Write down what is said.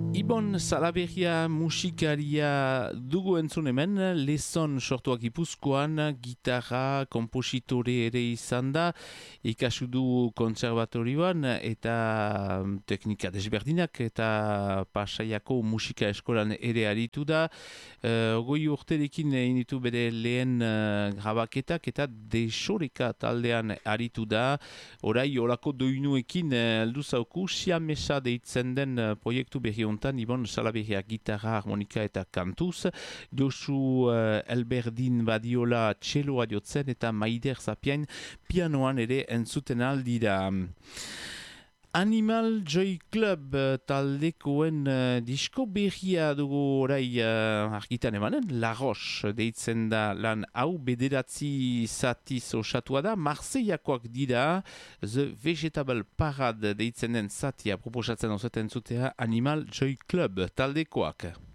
Ibon Salaberria musikaria dugu entzun hemen, lezon sortuak Gipuzkoan, gitarra, kompositore ere izan da, ikasu du kontserbatorioan eta teknika desberdinak eta Pasaiako musika eskolan ere aritu da. Ogoi urterekin egin ditu bere lehen grabaketak eta desoreka taldean aritu da. Orai olako doinuekin heldu zauku, siamesa deitzen den proiektu berri honetan, Ibon Salaberria gitarra, harmonika eta kantuz, Josu Elberdin badiola txeloa jotzen eta Maider Zapiain pianoan ere entzuten aldira. Animal Joy Club taldekoen disko berria dugu orai argitan emanen, La Roche deitzen da lan hau, bederatzi zatiz osatua da, Marseillako dira, The Vegetable Parade deitzen den zatia proposatzen osaten zutea Animal Joy Club taldekoak.